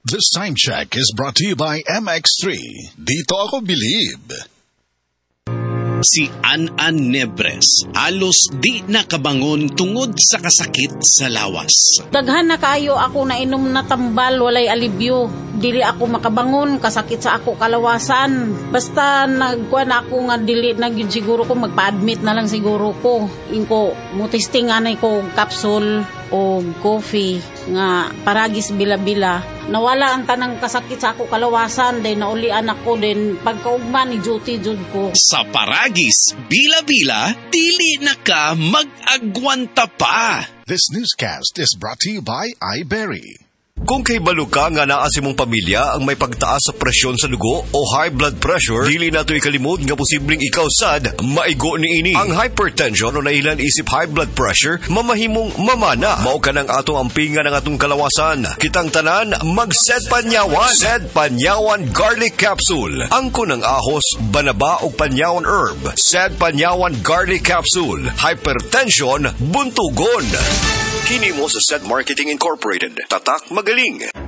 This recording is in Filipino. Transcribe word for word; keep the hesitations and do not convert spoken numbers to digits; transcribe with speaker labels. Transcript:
Speaker 1: This time check is brought to you by M X three. Dito ako believe.
Speaker 2: Si An-An Nebres, alos di nakabangon tungod sa kasakit sa lawas.
Speaker 3: Daghan na kaayo ako na inom na tambal, walay alibyo. Dili ako makabangon, kasakit sa ako kalawasan. Basta nagkuha na ako nga dili na yun siguro ko, magpa-admit na lang siguro ko. Inko, mutisting anay ko capsule o coffee nga paragis bila-bila. Nawala ang tanang kasakit sa ako kalawasan, then naulian ako, then pagkaugma ni duty jud ko.
Speaker 2: Sa paragis bila-bila, dili na ka mag-agwanta pa.
Speaker 1: This newscast is brought to you by iBerry.
Speaker 4: Kung kay balo ka nga naa si mong pamilya ang may pagtaas sa presyon sa dugo o high blood pressure, dili nato ikalimot nga posibleng ikaw sad maigo ni ini. Ang hypertension o nailan isip high blood pressure mamahimong mamana. Mao ka ng atong ampingan ng atong kalawasan. Kitang tanan mag-Sed Panyawan. Sed Panyawan Garlic Capsule. Angko ng ahos, banaba o panyawan herb. Sed Panyawan Garlic Capsule. Hypertension buntugon. Kini mo sa Sed Marketing Incorporated. Tatak magaling.